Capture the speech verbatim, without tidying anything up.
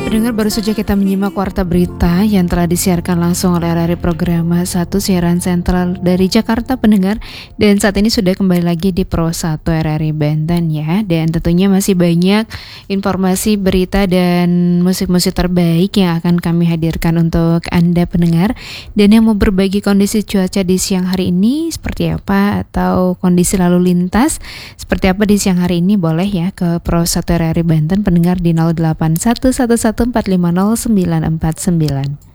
Pendengar, baru saja kita menyimak Warta Berita yang telah disiarkan langsung oleh R R I Programa satu Siaran Sentral dari Jakarta, pendengar. Dan saat ini sudah kembali lagi di Pro satu R R I Banten ya. Dan tentunya masih banyak informasi, berita, dan musik-musik terbaik yang akan kami hadirkan untuk Anda pendengar. Dan yang mau berbagi kondisi cuaca di siang hari ini seperti apa, atau kondisi lalu lintas seperti apa di siang hari ini, boleh ya ke Pro satu R R I Banten pendengar di nol delapan satu satu satu empat lima nol sembilan empat sembilan.